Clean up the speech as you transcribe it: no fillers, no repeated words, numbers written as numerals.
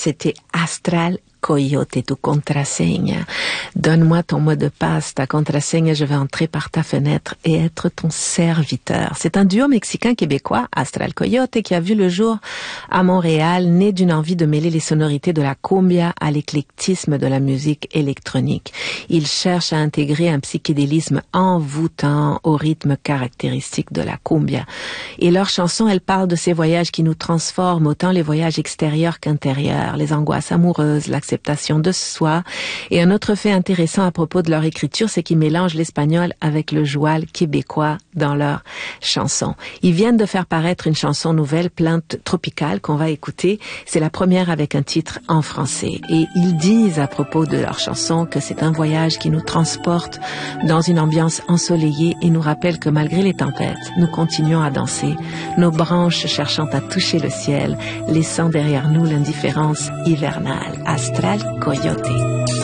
c'était Astral Coyote, tu contraseña. Donne-moi ton mot de passe, ta contraseña, je vais entrer par ta fenêtre et être ton serviteur. C'est un duo mexicain-québécois, Astral Coyote, qui a vu le jour à Montréal, né d'une envie de mêler les sonorités de la cumbia à l'éclectisme de la musique électronique. Il cherche à intégrer un psychédélisme envoûtant au rythme caractéristique de la cumbia. Et leur chanson, elle parle de ces voyages qui nous transforment, autant les voyages extérieurs qu'intérieurs, les angoisses amoureuses, l'acceptation de soi. Et un autre fait intéressant à propos de leur écriture, c'est qu'ils mélangent l'espagnol avec le joual québécois dans leurs chansons. Ils viennent de faire paraître une chanson nouvelle, Plainte tropicale, qu'on va écouter. C'est la première avec un titre en français. Et ils disent à propos de leur chanson que c'est un voyage qui nous transporte dans une ambiance ensoleillée et nous rappelle que malgré les tempêtes, nous continuons à danser, nos branches cherchant à toucher le ciel, laissant derrière nous l'indifférence hivernale. Astral Coyote.